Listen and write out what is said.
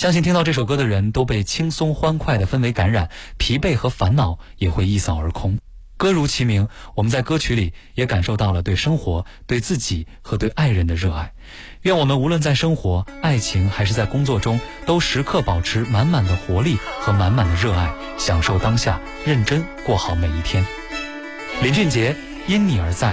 相信听到这首歌的人都被轻松欢快的氛围感染，疲惫和烦恼也会一扫而空。歌如其名，我们在歌曲里也感受到了对生活、对自己和对爱人的热爱。愿我们无论在生活、爱情还是在工作中，都时刻保持满满的活力和满满的热爱，享受当下，认真过好每一天。林俊杰，因你而在，